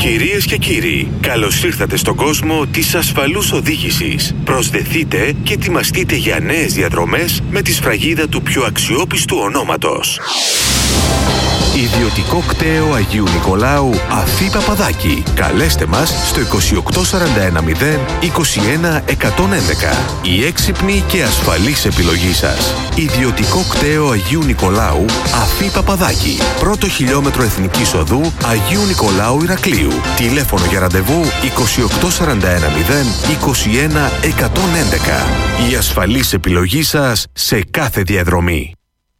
Κυρίες και κύριοι, καλώς ήρθατε στον κόσμο της ασφαλούς οδήγησης. Προσδεθείτε και ετοιμαστείτε για νέες διαδρομές με τη σφραγίδα του πιο αξιόπιστου ονόματος. Ιδιωτικό κτέο Αγίου Νικολάου Αφή Παπαδάκη. Καλέστε μας στο 28410 21 111. Η έξυπνη και ασφαλής επιλογή σας. Ιδιωτικό κτέο Αγίου Νικολάου Αφή Παπαδάκη. Πρώτο χιλιόμετρο Εθνικής Οδού Αγίου Νικολάου Ηρακλείου. Τηλέφωνο για ραντεβού 28410 21 111. Η ασφαλής επιλογή σας σε κάθε διαδρομή.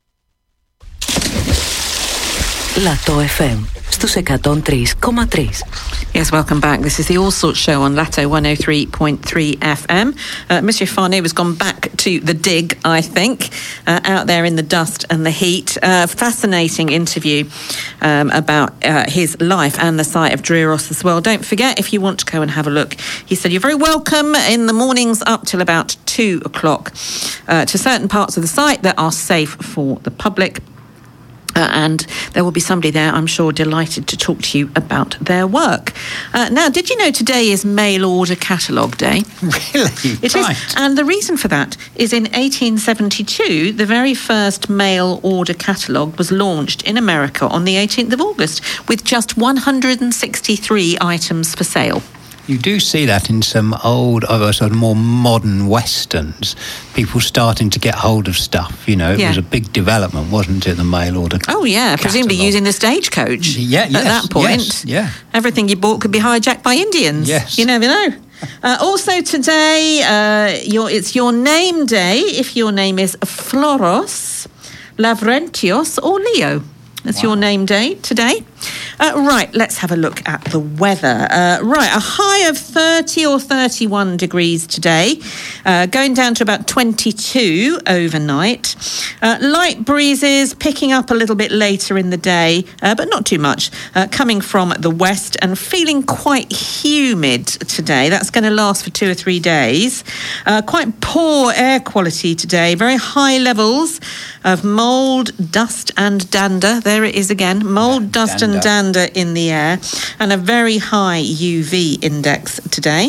Lato FM στους 103,3. Yes, welcome back. This is the All Sorts Show on Lato 103.3 FM. Monsieur Farnay has gone back to the dig, I think, out there in the dust and the heat. Fascinating interview about his life and the site of Driros as well. Don't forget, if you want to go and have a look, he said you're very welcome in the mornings up till about 2 o'clock to certain parts of the site that are safe for the public. And there will be somebody there, I'm sure, delighted to talk to you about their work. Now, did you know today is Mail Order Catalogue Day? Really? It is. And the reason for that is in 1872, the very first mail order catalogue was launched in America on the 18th of August with just 163 items for sale. You do see that in some old, sort of more modern westerns. People starting to get hold of stuff, you know. It was a big development, wasn't it, the mail order Oh, yeah, presumably using the stagecoach. At that point. Yes. Everything you bought could be hijacked by Indians. Yes. You never know. Also today, it's your name day if your name is Floros, Lavrentios or Leo. That's your name day today. Right, let's have a look at the weather. Right, a high of 30 or 31 degrees today, going down to about 22 overnight. Light breezes picking up a little bit later in the day, but not too much, coming from the west and feeling quite humid today. That's going to last for 2 or 3 days. Quite poor air quality today, very high levels of mould, dust and dander. There it is again, mould, dust and dander in the air, and a very high UV index today.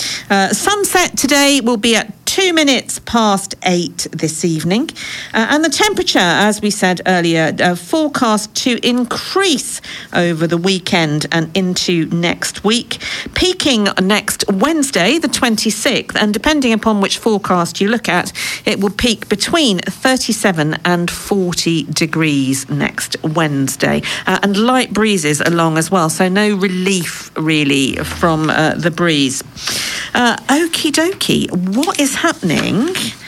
Sunset today will be at 2 minutes past 8 this evening. And the temperature, as we said earlier, forecast to increase over the weekend and into next week, peaking next Wednesday, the 26th, and depending upon which forecast you look at, it will peak between 37 and 40 degrees next Wednesday. And light breezes along as well, so no relief really from the breeze. Okie dokie, what is happening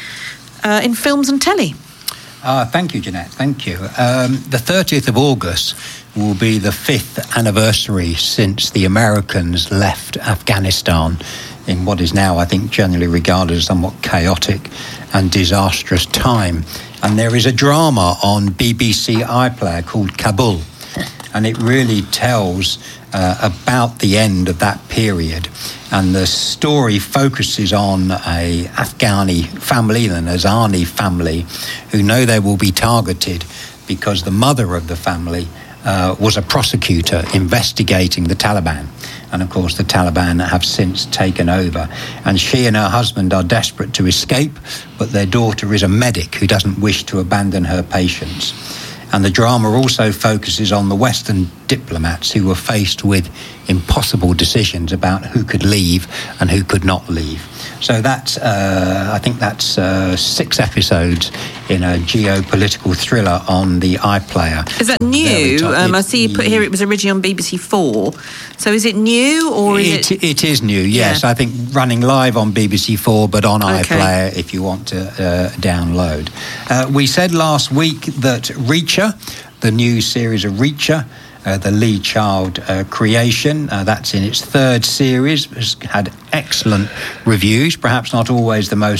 in films and telly? Thank you, Jeanette. Thank you. The 30th of August will be the 5th anniversary since the Americans left Afghanistan in what is now, I think, generally regarded as somewhat chaotic and disastrous time. And there is a drama on BBC iPlayer called Kabul. And it really tells about the end of that period. And the story focuses on a Afghani family, the Nazani family, who know they will be targeted because the mother of the family was a prosecutor investigating the Taliban. And of course, the Taliban have since taken over. And she and her husband are desperate to escape, but their daughter is a medic who doesn't wish to abandon her patients. And the drama also focuses on the Western diplomats who were faced with impossible decisions about who could leave and who could not leave. So that's, I think that's 6 episodes in a geopolitical thriller on the iPlayer. Is that new? I see you put here it was originally on BBC 4. So is it new or is it... It is new, yes. Yeah. I think running live on BBC 4, but on iPlayer if you want to download. We said last week that Reacher, the new series of Reacher, the Lee Child creation, that's in its 3rd series, has had excellent reviews, perhaps not always the most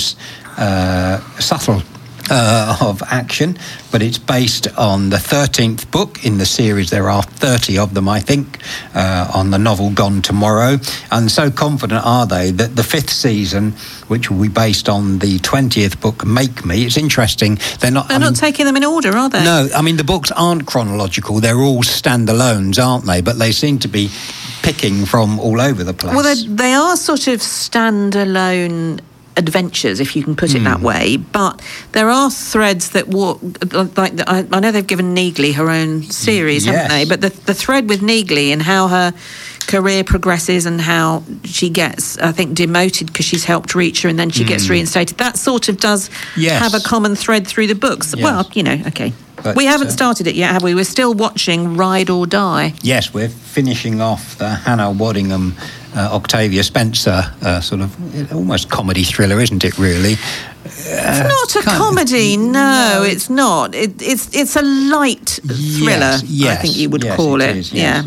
subtle of action, but it's based on the 13th book in the series. There are 30 of them, I think, on the novel Gone Tomorrow. And so confident are they that the 5th season, which will be based on the 20th book, Make Me, it's interesting. They're not taking them in order, are they? No, I mean, the books aren't chronological. They're all standalones, aren't they? But they seem to be picking from all over the place. Well, they are sort of standalone adventures, if you can put it that way, but there are threads that walk, like I know they've given Neagley her own series, haven't they? But the thread with Neagley and how her career progresses and how she gets, I think, demoted because she's helped reach her and then she gets reinstated, that sort of does have a common thread through the books. Yes. Well, okay. But we haven't started it yet, have we? We're still watching Ride or Die. Yes, we're finishing off the Hannah Waddingham, Octavia Spencer sort of almost comedy thriller, isn't it, really? It's not a comedy, no, it's not. It's a light thriller, I think you would call it. Is, yeah.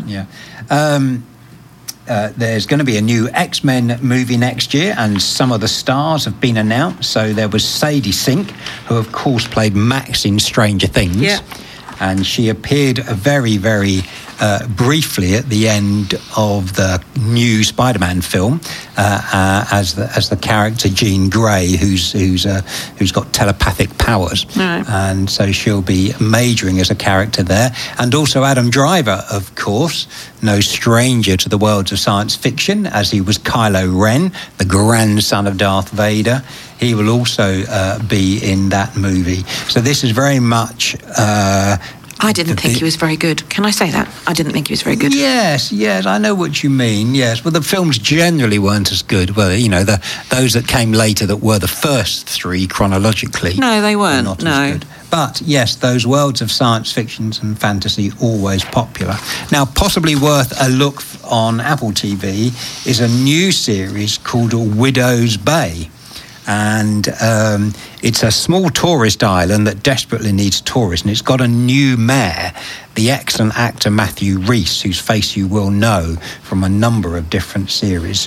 There's going to be a new X-Men movie next year, and some of the stars have been announced. So there was Sadie Sink, who of course played Max in Stranger Things, and she appeared very, very briefly at the end of the new Spider-Man film as the character Jean Grey, who's got telepathic powers, and so she'll be majoring as a character there. And also Adam Driver, of course, no stranger to the worlds of science fiction, as he was Kylo Ren, the grandson of Darth Vader. He will also be in that movie. So this is very much... I didn't think he was very good. Can I say that? I didn't think he was very good. Yes, I know what you mean, yes. Well, the films generally weren't as good. Well, those that came later that were the first three chronologically. No, they weren't, not as good. But, yes, those worlds of science fiction and fantasy, always popular. Now, possibly worth a look on Apple TV is a new series called Widow's Bay. And it's a small tourist island that desperately needs tourists, and it's got a new mayor, the excellent actor Matthew Rhys, whose face you will know from a number of different series.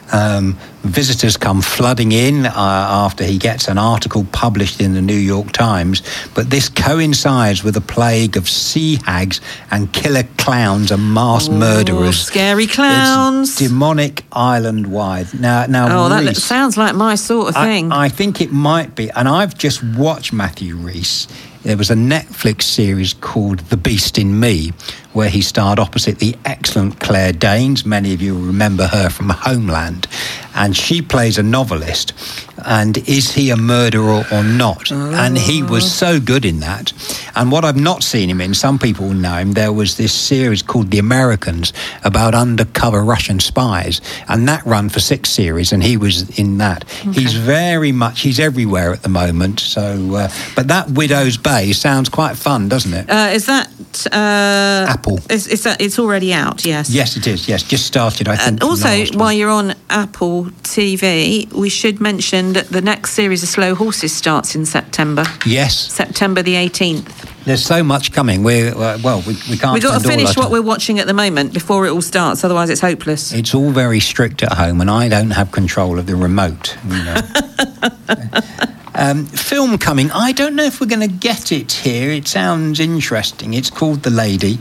Visitors come flooding in after he gets an article published in the New York Times, but this coincides with a plague of sea hags and killer clowns and mass murderers. Scary clowns. It's demonic island-wide. Now, that sounds like my sort of thing. I think it might be, and I've just watched Matthew Rhys. There was a Netflix series called The Beast in Me, where he starred opposite the excellent Claire Danes. Many of you will remember her from Homeland. And she plays a novelist. And is he a murderer or not? And he was so good in that. And what I've not seen him in, some people will know him, there was this series called The Americans about undercover Russian spies. And that ran for 6 series, and he was in that. Okay. He's everywhere at the moment. So, but that Widow's Bay sounds quite fun, doesn't it? Is that... Apple. It's already out, yes. Yes, it is, yes. Just started, I think. Also, while you're on Apple TV, we should mention that the next series of Slow Horses starts in September. Yes. September the 18th. There's so much coming. We can't. We've got to finish what we're watching at the moment before it all starts. Otherwise, it's hopeless. It's all very strict at home, and I don't have control of the remote. Film coming. I don't know if we're going to get it here. It sounds interesting. It's called The Lady.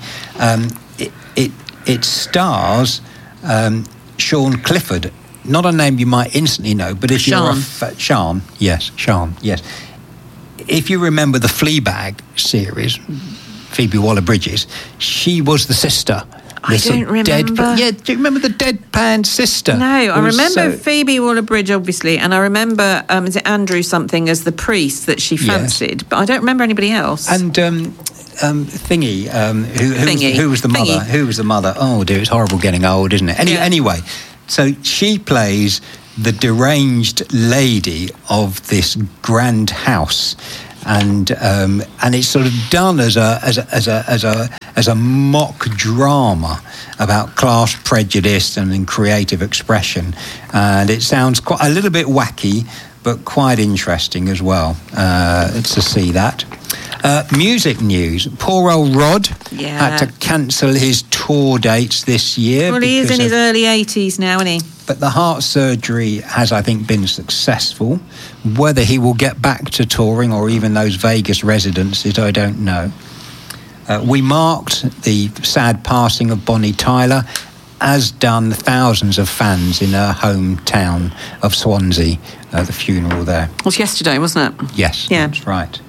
It stars Sean Clifford. Not a name you might instantly know, but if you're Sean, yes. If you remember the Fleabag series, Phoebe Waller-Bridges, she was the sister. I don't remember. Do you remember the deadpan sister? No, I remember Phoebe Waller-Bridge, obviously, and I remember, is it Andrew something as the priest that she fancied, but I don't remember anybody else. And Thingy, who was the mother? Thingy. Who was the mother? Oh dear, it's horrible getting old, isn't it? Anyway, so she plays the deranged lady of this grand house. And it's sort of done as a mock drama about class prejudice and creative expression, and it sounds quite a little bit wacky, but quite interesting as well to see that. Music news. Poor old Rod had to cancel his tour dates this year. Well, he is in his early 80s now, isn't he? But the heart surgery has, I think, been successful. Whether he will get back to touring or even those Vegas residencies, I don't know. We marked the sad passing of Bonnie Tyler, as done thousands of fans in her hometown of Swansea, the funeral there. It was yesterday, wasn't it? Yes, that's right.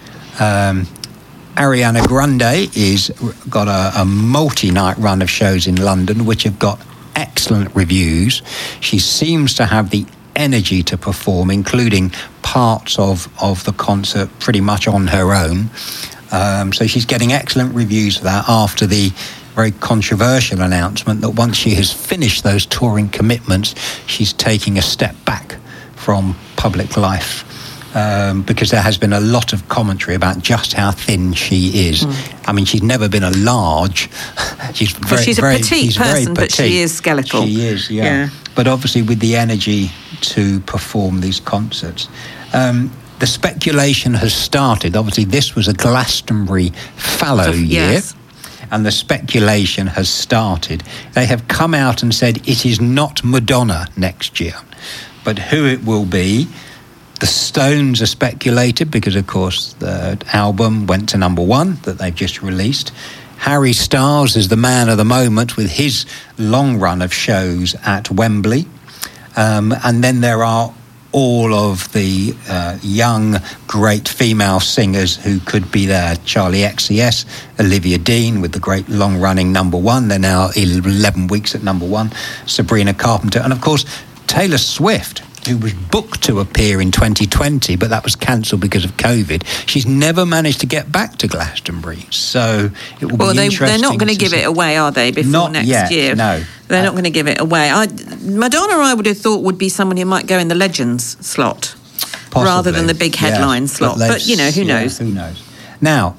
Ariana Grande got a multi-night run of shows in London, which have got excellent reviews. She seems to have the energy to perform, including parts of the concert pretty much on her own. So she's getting excellent reviews for that after the very controversial announcement that once she has finished those touring commitments, she's taking a step back from public life. Because there has been a lot of commentary about just how thin she is. I mean, she's never been a large. She's a petite person, but she is skeletal. She is, yeah. But obviously with the energy to perform these concerts. The speculation has started. Obviously, this was a Glastonbury fallow year. Yes. And the speculation has started. They have come out and said it is not Madonna next year. But who it will be... The Stones are speculated because, of course, the album went to number 1 that they've just released. Harry Styles is the man of the moment with his long run of shows at Wembley. And then there are all of the young, great female singers who could be there. Charlie XCX, Olivia Dean with the great long-running number 1. They're now 11 weeks at number 1. Sabrina Carpenter. And, of course, Taylor Swift, who was booked to appear in 2020, but that was cancelled because of COVID. She's never managed to get back to Glastonbury, so it will be interesting. They're not going to give it away, are they, before next year? No. They're not going to give it away. Madonna, I would have thought, would be someone who might go in the Legends slot, possibly, rather than the big headline slot. But, who knows? Who knows? Now,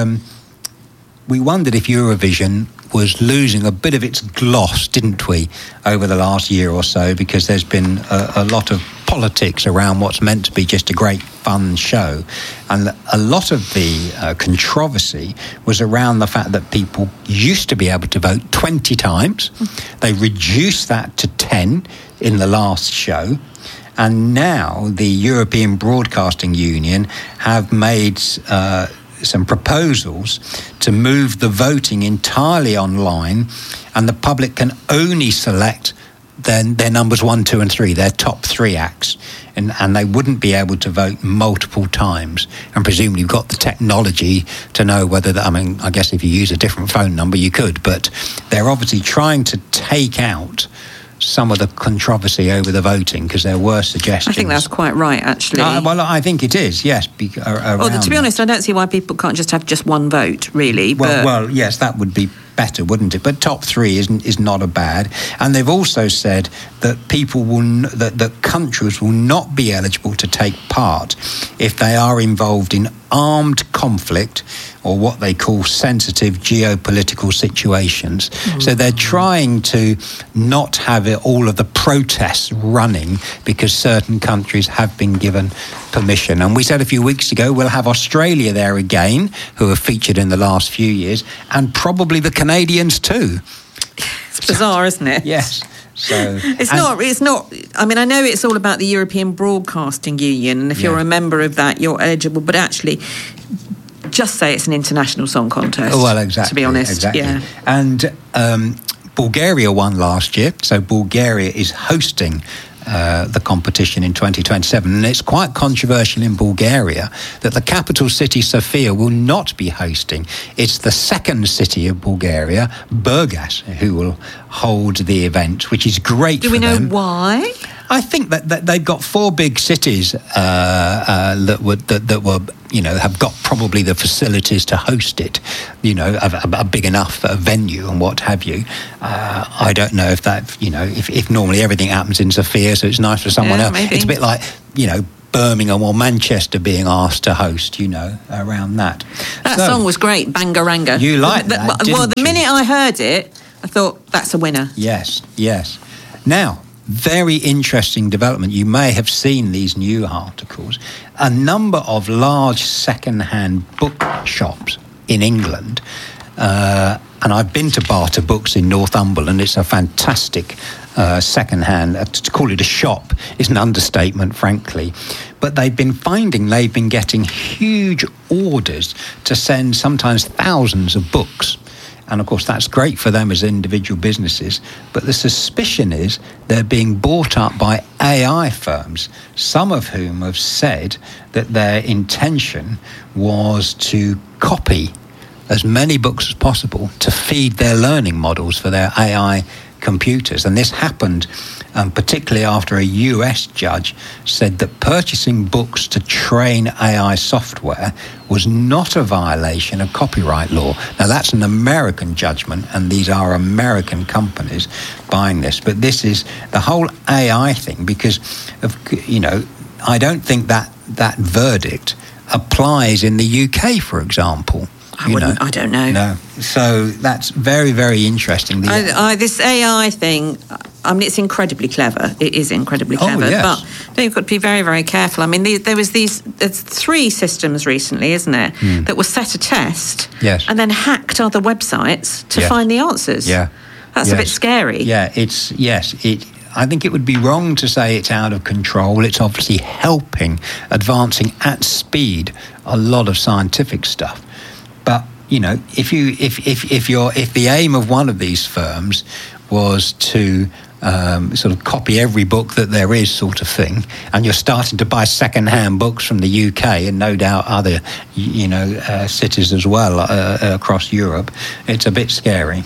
we wondered if Eurovision was losing a bit of its gloss, didn't we, over the last year or so, because there's been a lot of politics around what's meant to be just a great fun show. And a lot of the controversy was around the fact that people used to be able to vote 20 times. They reduced that to 10 in the last show. And now the European Broadcasting Union have made some proposals to move the voting entirely online, and the public can only select their numbers 1, 2 and 3, their top 3 acts, and they wouldn't be able to vote multiple times. And presumably you've got the technology to know whether I guess if you use a different phone number you could, but they're obviously trying to take out some of the controversy over the voting, because there were suggestions. I think that's quite right, actually. Well, I think it is, yes. To be honest, I don't see why people can't just have just one vote, really. Well, yes, that would be better, wouldn't it? But top 3 is not a bad. And they've also said that that countries will not be eligible to take part if they are involved in armed conflict or what they call sensitive geopolitical situations. So they're trying to not have all of the protests running because certain countries have been given permission. And we said a few weeks ago we'll have Australia there again, who have featured in the last few years, and probably the Canadians too. It's bizarre, isn't it? Yes. So it's not. I mean, I know it's all about the European Broadcasting Union, and if you're a member of that, you're eligible. But actually, just say it's an international song contest. Well, exactly. To be honest, exactly. Yeah. And Bulgaria won last year, so Bulgaria is hosting the competition in 2027, and it's quite controversial in Bulgaria that the capital city Sofia will not be hosting. It's the second city of Bulgaria, Burgas, who will hold the event, which is great. Do we know why? I think that they've got 4 big cities that were have got probably the facilities to host it, a big enough venue and what have you. I don't know if that, if normally everything happens in Sofia, so it's nice for someone else. Maybe. It's a bit like, Birmingham or Manchester being asked to host, around that. That song was great, Bangaranga. You liked that, didn't Well, the minute I heard it, I thought, that's a winner. Yes. Now, very interesting development. You may have seen these new articles. A number of large second-hand book shops in England, and I've been to Barter Books in Northumberland. It's a fantastic second-hand. To call it a shop is an understatement, frankly. But they've been getting huge orders to send sometimes thousands of books. And, of course, that's great for them as individual businesses. But the suspicion is they're being bought up by AI firms, some of whom have said that their intention was to copy as many books as possible to feed their learning models for their AI computers. And this happened particularly after a US judge said that purchasing books to train AI software was not a violation of copyright law. Now, that's an American judgment, and these are American companies buying this. But this is the whole AI thing, because, I don't think that verdict applies in the UK, for example. I don't know. No. So that's very, very interesting. This AI thing, it's incredibly clever. It is incredibly clever. Yes. But you've got to be very, very careful. There's 3 systems recently, isn't there, that were set a test and then hacked other websites to find the answers. Yeah. That's a bit scary. Yeah, I think it would be wrong to say it's out of control. It's obviously advancing at speed a lot of scientific stuff. But if the aim of one of these firms was to sort of copy every book that there is, sort of thing, and you're starting to buy second-hand books from the UK and no doubt other cities as well across Europe, it's a bit scary.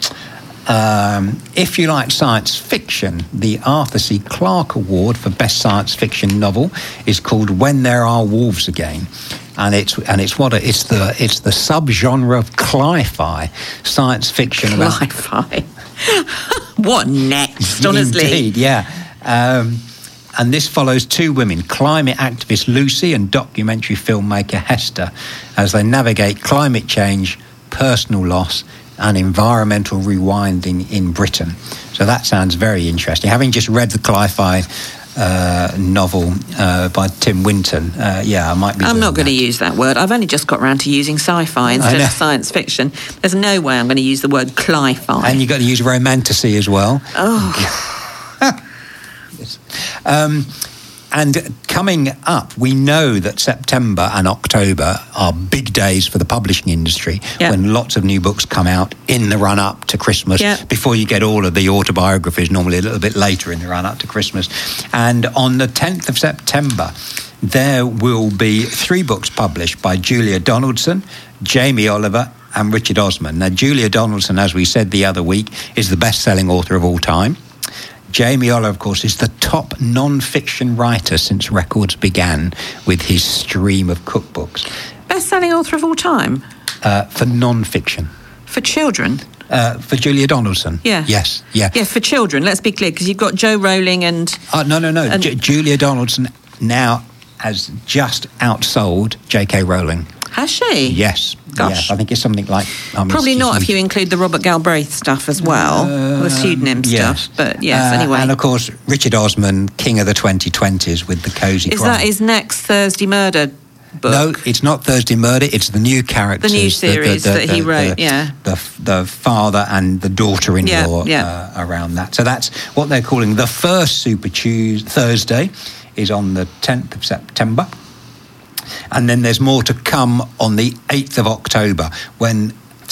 If you like science fiction, the Arthur C. Clarke Award for Best Science Fiction Novel is called When There Are Wolves Again. And it's the subgenre of cli-fi science fiction. Cli-fi. What next, honestly? Indeed, yeah. And this follows 2 women, climate activist Lucy and documentary filmmaker Hester, as they navigate climate change, personal loss, and environmental rewinding in Britain. So that sounds very interesting. Having just read the cli-fi novel by Tim Winton, I might be. I'm not going to use that word. I've only just got around to using sci-fi instead of science fiction. There's no way I'm going to use the word cli-fi. And you've got to use romantasy as well. Oh. And coming up, we know that September and October are big days for the publishing industry, when lots of new books come out in the run-up to Christmas, before you get all of the autobiographies, normally a little bit later in the run-up to Christmas. And on the 10th of September, there will be 3 books published by Julia Donaldson, Jamie Oliver and Richard Osman. Now, Julia Donaldson, as we said the other week, is the best-selling author of all time. Jamie Oliver, of course, is the top non-fiction writer since records began with his stream of cookbooks. Best-selling author of all time? For non-fiction. For children? For Julia Donaldson. Yeah. Yes, yeah. Yeah, for children, let's be clear, because you've got Joe Rowling and... No. Julia Donaldson now has just outsold J.K. Rowling. Has she? Yes. Gosh. Yeah, I think it's something like... Probably not if you include the Robert Galbraith stuff as well, the pseudonym stuff. But yes, anyway. And of course, Richard Osman, King of the 2020s with the Cosy Crime. Is that his next Thursday Murder book? No, it's not Thursday Murder, it's the new characters. The new series that he wrote, The father and the daughter-in-law around that. So that's what they're calling the first Super Thursday, is on the 10th of September. And then there's more to come on the 8th of October, when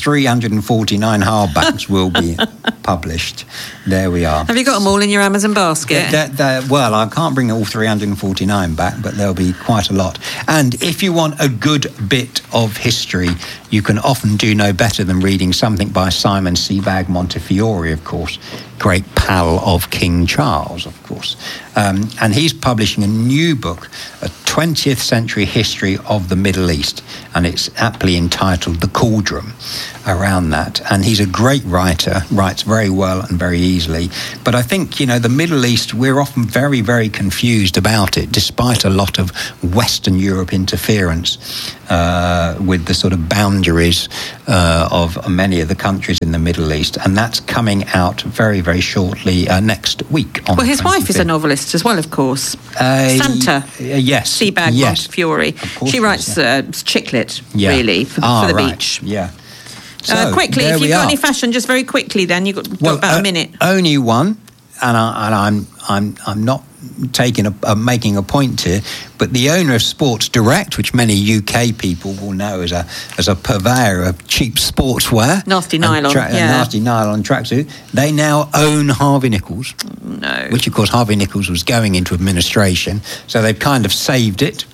349 hardbacks will be published. There we are. Have you got them all in your Amazon basket? Well, I can't bring all 349 back, but there'll be quite a lot. And if you want a good bit of history, you can often do no better than reading something by Simon Sebag Montefiore, of course, great pal of King Charles, of course. And he's publishing a new book, a 20th century history of the Middle East, and it's aptly entitled The Cauldron, around that. And he's a great writer, writes very well and very easily. But I think, the Middle East, we're often very, very confused about it, despite a lot of Western Europe interference with the sort of boundaries of many of the countries in the Middle East. And that's coming out very, very shortly next week. Well, his wife is a novelist as well, of course. Santa. Yes. Sebag Montefiore. She writes chick lit, really, for the beach. Yeah. So, quickly, if you've got any fashion, just very quickly then, you've got about a minute. Only one, and I'm not making a point here, but the owner of Sports Direct, which many UK people will know as a purveyor of cheap sportswear, nasty nylon tracksuit, they now own Harvey Nichols. No. Which of course Harvey Nichols was going into administration, so they've kind of saved it.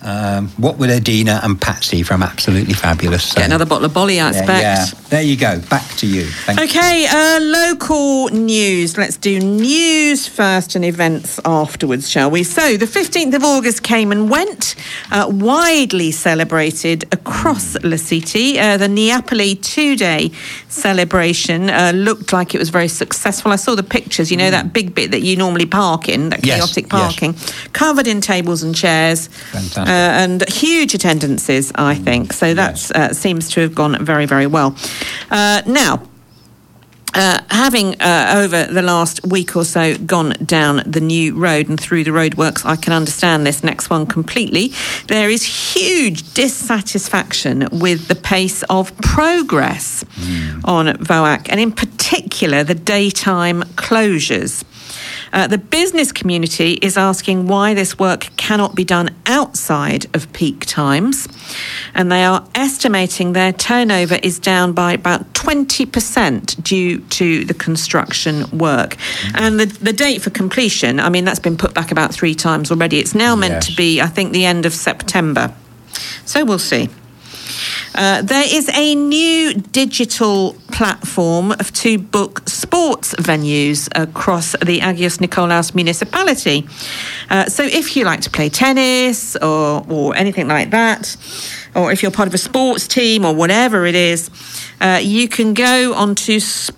What with Adina and Patsy from Absolutely Fabulous. So. Get another bottle of Bolly, I expect. Yeah. There you go. Back to you. Thank you. Okay, local news. Let's do news first and events afterwards, shall we? So, the 15th of August came and went, widely celebrated across La City. The Neapoli two-day celebration looked like it was very successful. I saw the pictures, you know, that big bit that you normally park in, that chaotic parking, covered in tables and chairs. Fantastic. And huge attendances, I think. So that seems to have gone very, very well. Now, having over the last week or so gone down the new road and through the roadworks, I can understand this next one completely. There is huge dissatisfaction with the pace of progress on Voac, and in particular the daytime closures. The business community is asking why this work cannot be done outside of peak times, and they are estimating their turnover is down by about 20% due to the construction work. And the date for completion, I mean, that's been put back about 3 times already. It's now meant to be, I think, the end of September. So we'll see. There is a new digital platform to book sports venues across the Agios Nikolaos municipality. So if you like to play tennis or anything like that, or if you're part of a sports team or whatever it is, you can go onto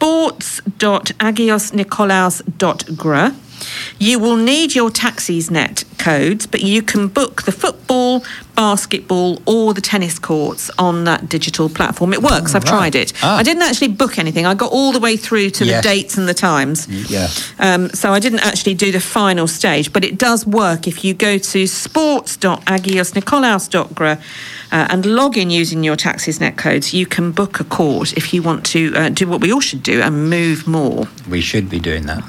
sports.agiosnikolaos.gr. You will need your TaxisNet codes, but you can book the football, basketball or the tennis courts on that digital platform. It works. I've tried it. I didn't actually book anything. I got all the way through to the dates and the times. So I didn't actually do the final stage, but it does work. If you go to sports.agiosnikolaos.gr and log in using your TaxisNet codes, you can book a court if you want to do what we all should do and move more. We should be doing that.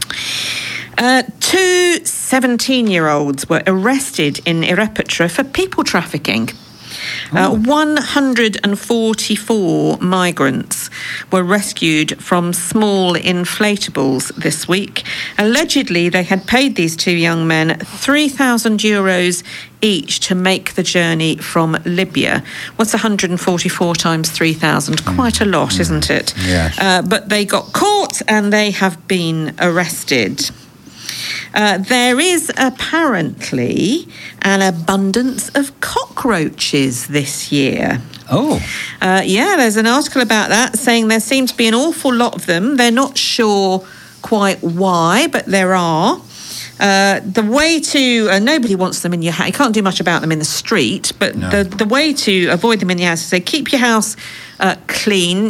2 17-year-olds were arrested in Irepetra for people trafficking. 144 migrants were rescued from small inflatables this week. Allegedly, they had paid these 2 young men €3,000 each to make the journey from Libya. What's 144 times 3,000? Quite a lot, isn't it? Yes. But they got caught and they have been arrested. There is apparently an abundance of cockroaches this year. There's an article about that saying there seem to be an awful lot of them. They're not sure quite why, but there are. The way to nobody wants them in your house. You can't do much about them in the street, but the way to avoid them in your house is to keep your house clean,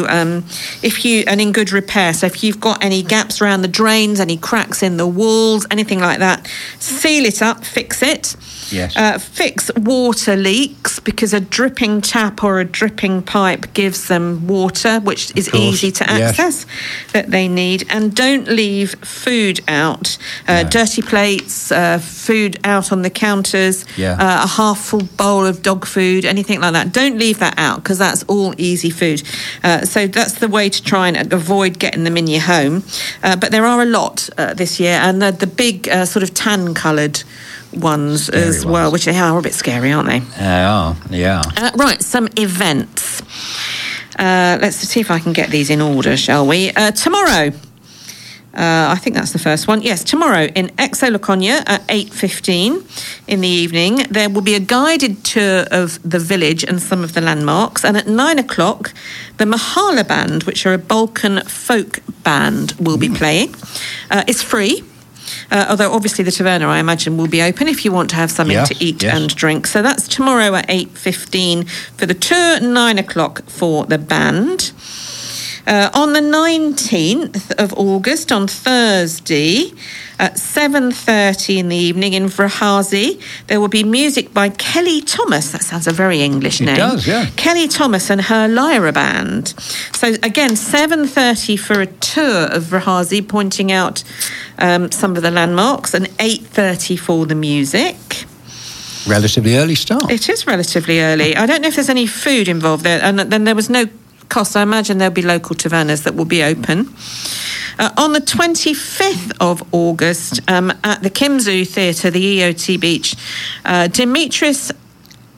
if you and in good repair. So if you've got any gaps around the drains, any cracks in the walls, anything like that, seal it up, fix it. Yes. Fix water leaks, because a dripping tap or a dripping pipe gives them water, which is easy to access, that they need. And don't leave food out. Dirty plates, food out on the counters, a half full bowl of dog food, anything like that. Don't leave that out, because that's all easy food. So that's the way to try and avoid getting them in your home. But there are a lot this year, and the big sort of tan-coloured ones as well, which are a bit scary, aren't they? They are, yeah. Right, some events. Let's see if I can get these in order, shall we? Tomorrow, I think that's the first one. Yes, tomorrow in Exo Laconia at 8:15 in the evening, there will be a guided tour of the village and some of the landmarks. And at 9 o'clock, the Mahala Band, which are a Balkan folk band, will be playing. It's free. Although obviously the taverna, I imagine, will be open if you want to have something to eat and drink. So that's tomorrow at 8:15 for the tour, 9 o'clock for the band. On the 19th of August, on Thursday, at 7:30 in the evening in Vrahazi, there will be music by Kelly Thomas. That sounds a very English name. It does, yeah. Kelly Thomas and her Lyra Band. So again, 7:30 for a tour of Vrahazi, pointing out some of the landmarks, and 8:30 for the music. Relatively early start. It is relatively early. I don't know if there's any food involved there, and then there was no cost. I imagine there'll be local tavernas that will be open. On the 25th of August, at the Kimzu Theatre, the EOT Beach, Dimitris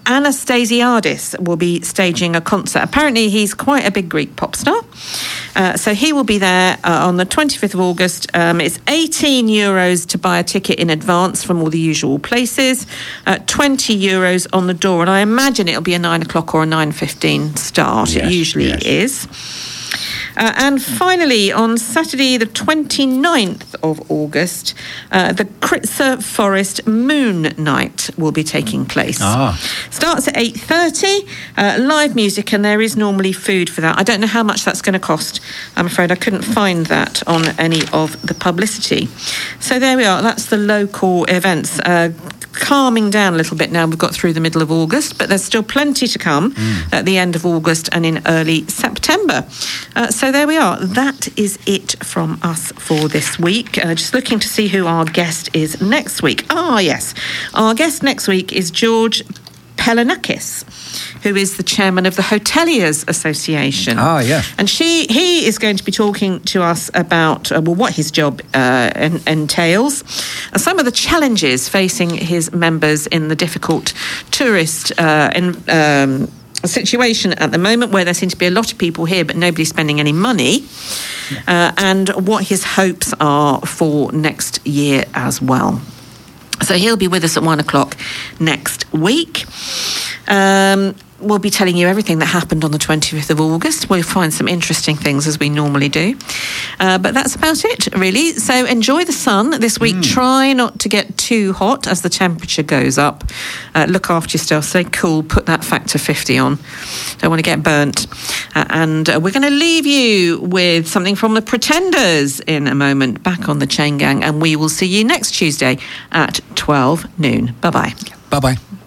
Anastasiadis will be staging a concert. Apparently, he's quite a big Greek pop star. So he will be there on the 25th of August. It's €18 to buy a ticket in advance from all the usual places, €20 on the door. And I imagine it'll be a 9 o'clock or a 9:15 start. Yes, it usually is. And finally, on Saturday, the 29th of August, the Kritzer Forest Moon Night will be taking place. Starts at 8:30, live music, and there is normally food for that. I don't know how much that's going to cost. I'm afraid I couldn't find that on any of the publicity. So there we are. That's the local events. Calming down a little bit now. We've got through the middle of August, but there's still plenty to come at the end of August and in early September. So there we are. That is it from us for this week. Just looking to see who our guest is next week. Yes. Our guest next week is George Pelanakis, who is the chairman of the Hoteliers Association. Yes. And he is going to be talking to us about what his job entails, some of the challenges facing his members in the difficult tourist situation at the moment, where there seem to be a lot of people here but nobody spending any money, and what his hopes are for next year as well. So he'll be with us at 1 o'clock next week. We'll be telling you everything that happened on the 25th of August. We'll find some interesting things as we normally do. But that's about it, really. So enjoy the sun this week. Try not to get too hot as the temperature goes up. Look after yourself. Stay cool. Put that factor 50 on. Don't want to get burnt. And we're going to leave you with something from the Pretenders in a moment, back on the Chain Gang. And we will see you next Tuesday at 12 noon. Bye-bye. Bye-bye.